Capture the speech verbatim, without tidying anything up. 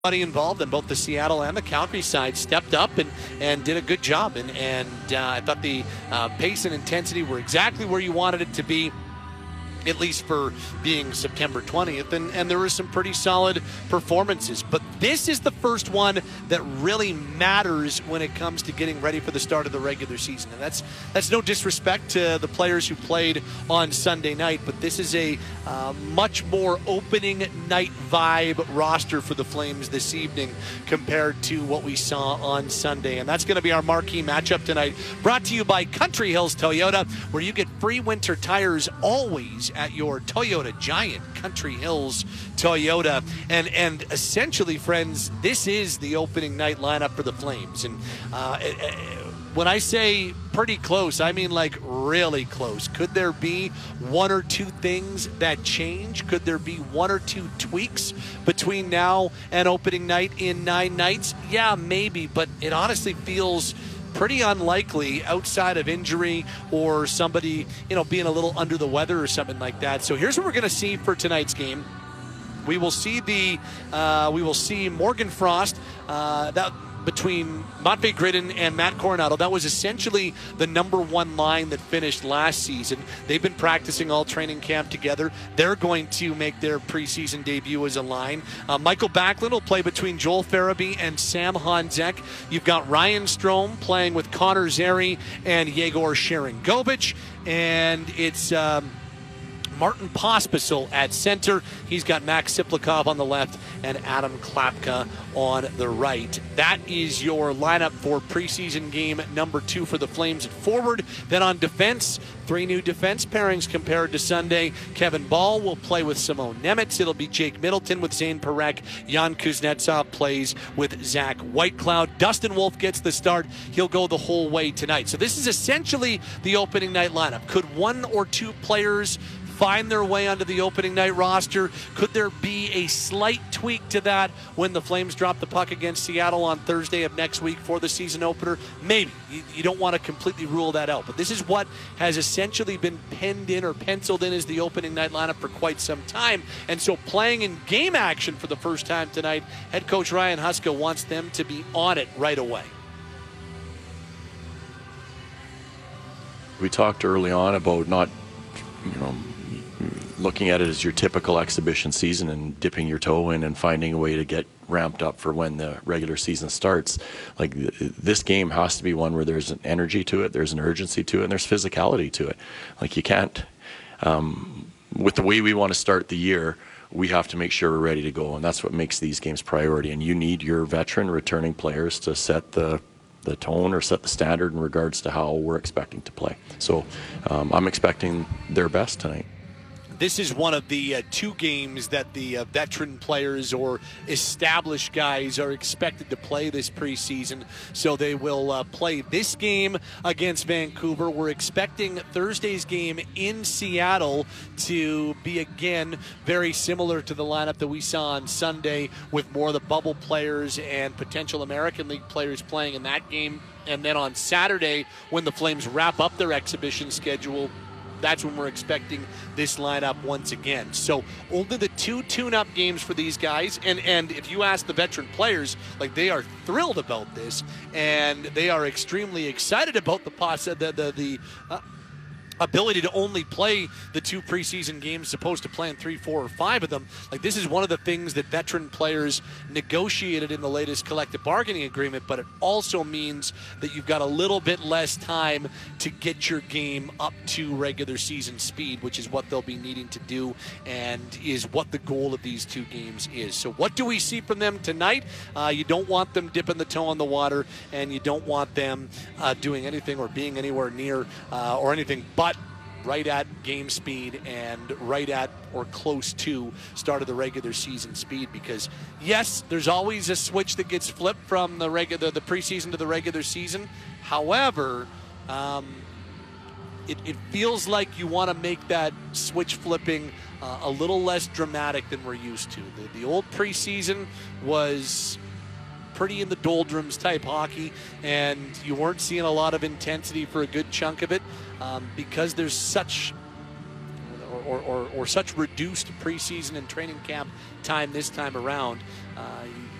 Everybody involved in both the Seattle and the Calgary side stepped up and, and did a good job. And, and uh, I thought the uh, pace and intensity were exactly where you wanted it to be, at least for being September twentieth, and, and there were some pretty solid performances. But this is the first one that really matters when it comes to getting ready for the start of the regular season. And that's that's no disrespect to the players who played on Sunday night, but this is a uh, much more opening night vibe roster for the Flames this evening compared to what we saw on Sunday. And that's going to be our marquee matchup tonight, brought to you by Country Hills Toyota, where you get free winter tires always at your Toyota Giant. Country Hills Toyota. And and essentially, friends, this is the opening night lineup for the Flames. And uh, when I say pretty close, I mean like really close. Could there be one or two things that change? Could there be one or two tweaks between now and opening night in nine nights? Yeah, maybe, but it honestly feels pretty unlikely outside of injury or somebody, you know, being a little under the weather or something like that. So here's what we're going to see for tonight's game. We will see the uh, we will see Morgan Frost uh, that between Matvei Gridin and Matt Coronado. That was essentially the number one line that finished last season. They've been practicing all training camp together. They're going to make their preseason debut as a line. Uh, Michael Backlund will play between Joel Farabee and Sam Honzek. You've got Ryan Strome playing with Connor Zary and Yegor Sharangovich. And it's Um, Martin Pospisil at center. He's got Max Siplikov on the left and Adam Klapka on the right. That is your lineup for preseason game number two for the Flames at forward. Then on defense, three new defense pairings compared to Sunday. Kevin Ball will play with Simone Nemitz. It'll be Jake Middleton with Zane Parekh. Jan Kuznetsov plays with Zach Whitecloud. Dustin Wolf gets the start. He'll go the whole way tonight. So this is essentially the opening night lineup. Could one or two players find their way onto the opening night roster? Could there be a slight tweak to that when the Flames drop the puck against Seattle on Thursday of next week for the season opener? Maybe. You, you don't want to completely rule that out. But this is what has essentially been penned in or penciled in as the opening night lineup for quite some time. And so playing in game action for the first time tonight, head coach Ryan Huska wants them to be on it right away. We talked early on about not, you know, looking at it as your typical exhibition season and dipping your toe in and finding a way to get ramped up for when the regular season starts. Like, this game has to be one where there's an energy to it, there's an urgency to it, and there's physicality to it. Like, you can't, um, with the way we want to start the year, we have to make sure we're ready to go, and that's what makes these games priority. And you need your veteran returning players to set the the tone or set the standard in regards to how we're expecting to play. So um, I'm expecting their best tonight. This is one of the uh, two games that the uh, veteran players or established guys are expected to play this preseason. So they will uh, play this game against Vancouver. We're expecting Thursday's game in Seattle to be, again, very similar to the lineup that we saw on Sunday, with more of the bubble players and potential American League players playing in that game. And then on Saturday, when the Flames wrap up their exhibition schedule, that's when we're expecting this lineup once again. So only the two tune-up games for these guys. And and if you ask the veteran players, like, they are thrilled about this, and they are extremely excited about the poss- the the, the uh, ability to only play the two preseason games, supposed to playing three, four, or five of them. Like, this is one of the things that veteran players negotiated in the latest collective bargaining agreement, but it also means that you've got a little bit less time to get your game up to regular season speed, which is what they'll be needing to do and is what the goal of these two games is. So what do we see from them tonight? Uh, you don't want them dipping the toe in the water, and you don't want them uh, doing anything or being anywhere near uh, or anything but right at game speed and right at or close to start of the regular season speed. Because yes, there's always a switch that gets flipped from the regular the preseason to the regular season. However, um, it, it feels like you want to make that switch flipping uh, a little less dramatic than we're used to. The, the old preseason was pretty in the doldrums type hockey, and you weren't seeing a lot of intensity for a good chunk of it um, because there's such or, or, or, or such reduced preseason and training camp time this time around. Uh,